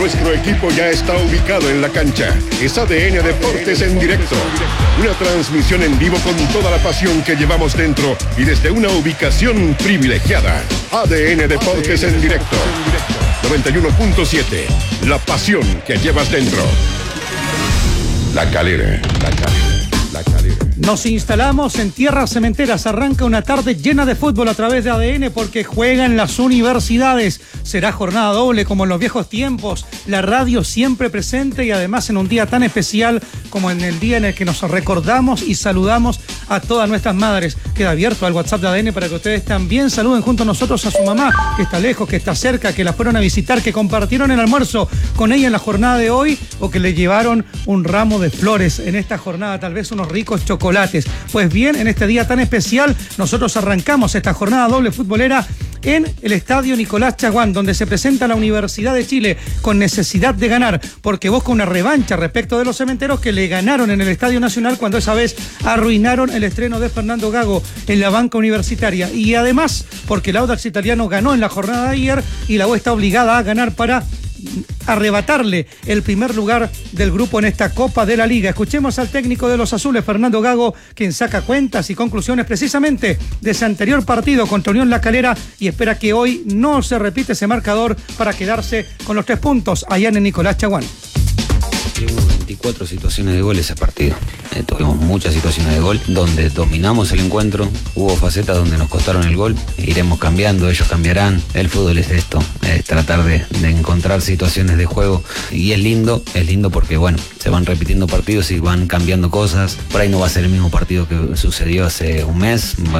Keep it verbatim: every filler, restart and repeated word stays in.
Nuestro equipo ya está ubicado en la cancha. Es A D N Deportes en directo. Una transmisión en vivo con toda la pasión que llevamos dentro y desde una ubicación privilegiada. A D N Deportes en directo. noventa y uno punto siete. La pasión que llevas dentro. La Calera. La Calera. La Calera. Nos instalamos en tierras cementeras. Arranca una tarde llena de fútbol a través de A D N porque juegan las universidades. Será jornada doble como en los viejos tiempos. La radio siempre presente y además en un día tan especial como en el día en el que nos recordamos y saludamos a todas nuestras madres. Queda abierto al WhatsApp de A D N para que ustedes también saluden junto a nosotros a su mamá, que está lejos, que está cerca, que la fueron a visitar, que compartieron el almuerzo con ella en la jornada de hoy o que le llevaron un ramo de flores en esta jornada, tal vez unos ricos chocolates. Pues bien, en este día tan especial, nosotros arrancamos esta jornada doble futbolera en el Estadio Nicolás Chaguán, donde se presenta la Universidad de Chile con necesidad de ganar, porque busca una revancha respecto de los cementeros que le ganaron en el Estadio Nacional cuando esa vez arruinaron el estreno de Fernando Gago en la banca universitaria. Y además, porque el Audax Italiano ganó en la jornada de ayer y la U está obligada a ganar para arrebatarle el primer lugar del grupo en esta Copa de la Liga. Escuchemos al técnico de los azules, Fernando Gago, quien saca cuentas y conclusiones precisamente de ese anterior partido contra Unión La Calera y espera que hoy no se repite ese marcador para quedarse con los tres puntos allá en el Nicolás Chaguán. Tuvimos veinticuatro situaciones de gol ese partido. Eh, tuvimos muchas situaciones de gol donde dominamos el encuentro. Hubo facetas donde nos costaron el gol. Iremos cambiando, ellos cambiarán. El fútbol es esto, es tratar de, de encontrar situaciones de juego. Y es lindo, es lindo porque, bueno, se van repitiendo partidos y van cambiando cosas. Por ahí no va a ser el mismo partido que sucedió hace un mes.